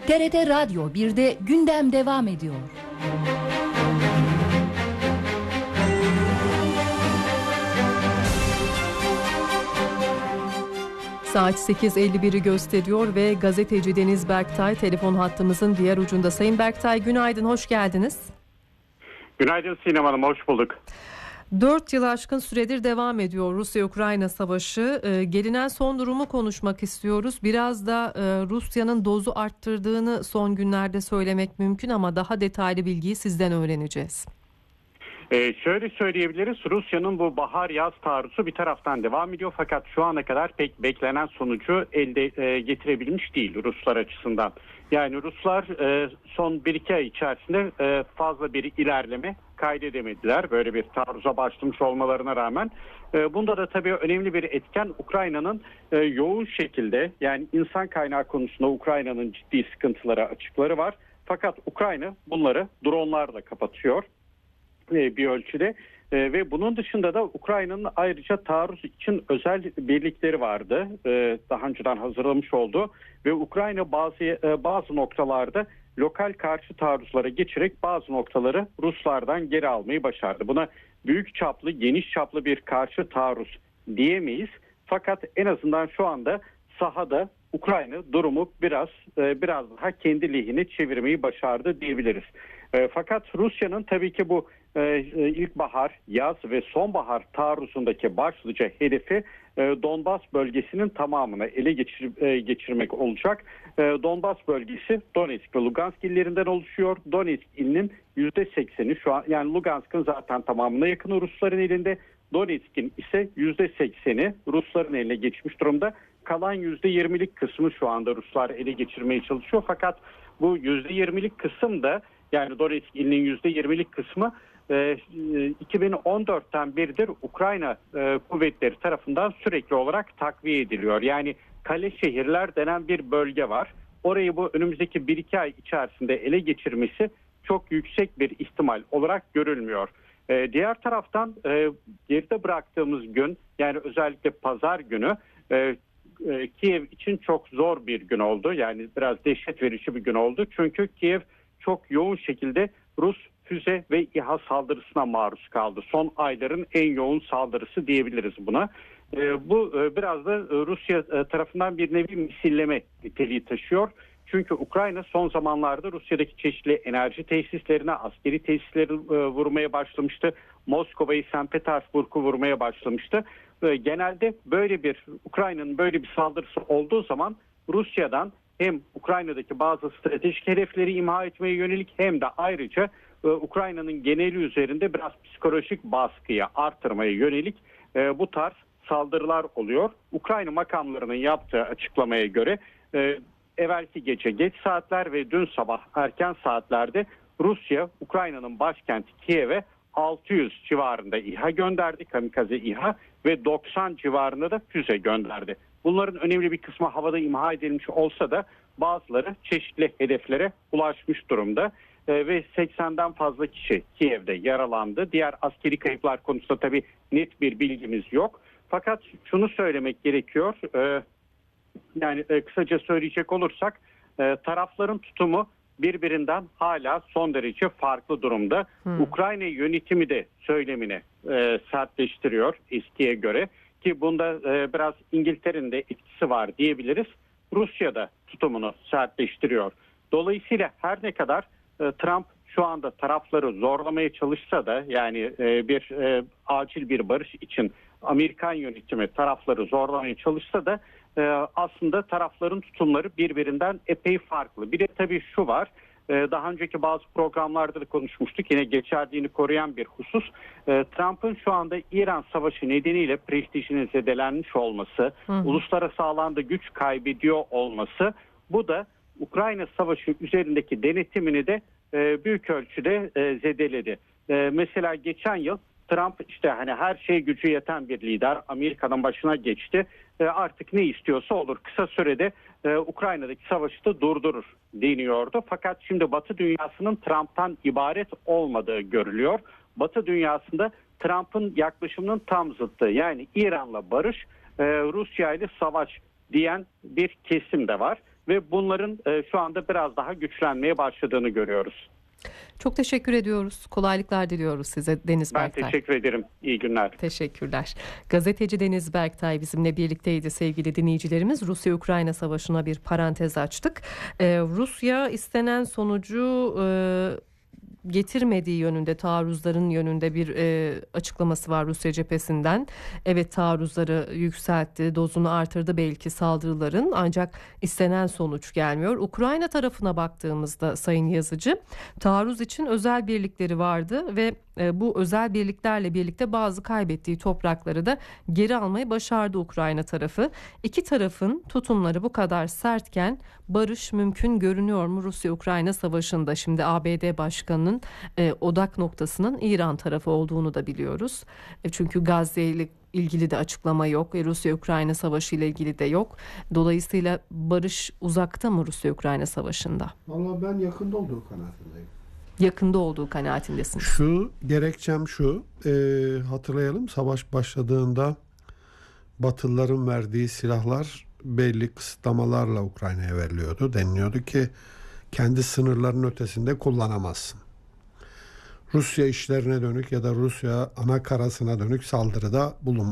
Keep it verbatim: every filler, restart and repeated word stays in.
T R T Radyo birde gündem devam ediyor. Saat sekiz elli biri gösteriyor ve gazeteci Deniz Berktay telefon hattımızın diğer ucunda. Sayın Berktay, günaydın, hoş geldiniz. Günaydın Sinem Hanım, hoş bulduk. Dört yıl aşkın süredir devam ediyor Rusya-Ukrayna savaşı. Ee, gelinen son durumu konuşmak istiyoruz. Biraz da e, Rusya'nın dozu arttırdığını son günlerde söylemek mümkün ama daha detaylı bilgiyi sizden öğreneceğiz. Ee, şöyle söyleyebiliriz, Rusya'nın bu bahar yaz taarruzu bir taraftan devam ediyor fakat şu ana kadar pek beklenen sonucu elde e, getirebilmiş değil Ruslar açısından. Yani Ruslar e, son bir iki ay içerisinde e, fazla bir ilerleme kaydedemediler böyle bir taarruza başlamış olmalarına rağmen. E, bunda da tabii önemli bir etken Ukrayna'nın e, yoğun şekilde, yani insan kaynağı konusunda Ukrayna'nın ciddi sıkıntıları, açıkları var. Fakat Ukrayna bunları dronlarla kapatıyor bir ölçüde ee, ve bunun dışında da Ukrayna'nın ayrıca taarruz için özel birlikleri vardı. Ee, daha önceden hazırlamış olduğu ve Ukrayna bazı e, bazı noktalarda lokal karşı taarruzlara geçerek bazı noktaları Ruslardan geri almayı başardı. Buna büyük çaplı, geniş çaplı bir karşı taarruz diyemeyiz. Fakat en azından şu anda sahada Ukrayna durumu biraz e, biraz daha kendi lehine çevirmeyi başardı diyebiliriz. E, fakat Rusya'nın tabii ki bu e, ilkbahar, yaz ve sonbahar taarruzundaki başlıca hedefi e, Donbas bölgesinin tamamını ele geçir, e, geçirmek olacak. E, Donbas bölgesi Donetsk ve Lugansk illerinden oluşuyor. Donetsk ilinin yüzde sekseni şu an, yani Lugansk'ın zaten tamamına yakını Rusların elinde. Donetsk'in ise yüzde sekseni Rusların eline geçmiş durumda. Kalan yüzde yirmilik kısmı şu anda Ruslar ele geçirmeye çalışıyor. Fakat bu yüzde yirmilik kısım da, yani Donetsk ilinin yüzde yirmilik kısmı iki bin on dörtten beridir Ukrayna kuvvetleri tarafından sürekli olarak takviye ediliyor. Yani kale şehirler denen bir bölge var. Orayı bu önümüzdeki bir iki ay içerisinde ele geçirmesi çok yüksek bir ihtimal olarak görülmüyor. Diğer taraftan geride bıraktığımız gün, yani özellikle pazar günü Kiev için çok zor bir gün oldu. Yani biraz dehşet verici bir gün oldu. Çünkü Kiev çok yoğun şekilde Rus füze ve İHA saldırısına maruz kaldı. Son ayların en yoğun saldırısı diyebiliriz buna. E, bu e, biraz da Rusya e, tarafından bir nevi misilleme niteliği taşıyor. Çünkü Ukrayna son zamanlarda Rusya'daki çeşitli enerji tesislerine, askeri tesisleri e, vurmaya başlamıştı. Moskova'yı, Sankt Petersburg'u vurmaya başlamıştı. E, genelde böyle bir Ukrayna'nın böyle bir saldırısı olduğu zaman Rusya'dan hem Ukrayna'daki bazı stratejik hedefleri imha etmeye yönelik hem de ayrıca e, Ukrayna'nın geneli üzerinde biraz psikolojik baskıyı artırmaya yönelik e, bu tarz saldırılar oluyor. Ukrayna makamlarının yaptığı açıklamaya göre e, evvelki gece geç saatler ve dün sabah erken saatlerde Rusya Ukrayna'nın başkenti Kiev'e altı yüz civarında İHA gönderdi, kamikaze İHA, ve doksan civarında da füze gönderdi. Bunların önemli bir kısmı havada imha edilmiş olsa da bazıları çeşitli hedeflere ulaşmış durumda ee, ve seksenden fazla kişi Kiev'de yaralandı. Diğer askeri kayıplar konusunda tabii net bir bilgimiz yok. Fakat şunu söylemek gerekiyor, ee, yani e, kısaca söyleyecek olursak e, tarafların tutumu birbirinden hala son derece farklı durumda. Hmm. Ukrayna yönetimi de söylemini e, sertleştiriyor eskiye göre, ki bunda e, biraz İngiltere'nin de etkisi var diyebiliriz. Rusya da tutumunu sertleştiriyor. Dolayısıyla her ne kadar e, Trump şu anda tarafları zorlamaya çalışsa da, yani e, bir e, acil bir barış için Amerikan yönetimi tarafları zorlamaya çalışsa da e, aslında tarafların tutumları birbirinden epey farklı. Bir de tabii şu var. Daha önceki bazı programlarda da konuşmuştuk. Yine geçerliğini koruyan bir husus. Trump'ın şu anda İran savaşı nedeniyle prestijinin zedelenmiş olması, hı hı. uluslararası alanda güç kaybediyor olması, bu da Ukrayna savaşı üzerindeki denetimini de büyük ölçüde zedeledi. Mesela geçen yıl Trump işte hani her şeye gücü yeten bir lider, Amerika'nın başına geçti. E, artık ne istiyorsa olur. Kısa sürede e, Ukrayna'daki savaşı da durdurur deniyordu. Fakat şimdi Batı dünyasının Trump'tan ibaret olmadığı görülüyor. Batı dünyasında Trump'ın yaklaşımının tam zıttı. Yani İran'la barış, e, Rusya ile savaş diyen bir kesim de var. ve bunların e, şu anda biraz daha güçlenmeye başladığını görüyoruz. Çok teşekkür ediyoruz. Kolaylıklar diliyoruz size Deniz Ben Berktay. teşekkür ederim. İyi günler. Teşekkürler. Gazeteci Deniz Berktay bizimle birlikteydi sevgili dinleyicilerimiz. Rusya-Ukrayna savaşına bir parantez açtık. Ee, Rusya istenen sonucu e, getirmediği yönünde, taarruzların yönünde bir e, açıklaması var Rusya cephesinden. Evet, taarruzları yükseltti, dozunu artırdı belki saldırıların, ancak istenen sonuç gelmiyor. Ukrayna tarafına baktığımızda Sayın Yazıcı, taarruz için özel birlikleri vardı ve e, bu özel birliklerle birlikte bazı kaybettiği toprakları da geri almayı başardı Ukrayna tarafı. İki tarafın tutumları bu kadar sertken barış mümkün görünüyor mu Rusya-Ukrayna savaşında? Şimdi A B D Başkanı'nın e, odak noktasının İran tarafı olduğunu da biliyoruz. E, çünkü Gazze ile ilgili de açıklama yok. E, Rusya-Ukrayna savaşı ile ilgili de yok. Dolayısıyla barış uzakta mı Rusya-Ukrayna savaşında? Vallahi ben yakında olduğu kanaatindeyim. Yakında olduğu kanaatindesiniz. Şu gerekçem şu, e, hatırlayalım, savaş başladığında Batılıların verdiği silahlar belli kısıtlamalarla Ukrayna'ya veriliyordu. Deniliyordu ki kendi sınırların ötesinde kullanamazsın. Rusya işlerine dönük ya da Rusya ana karasına dönük saldırıda bulunmaz.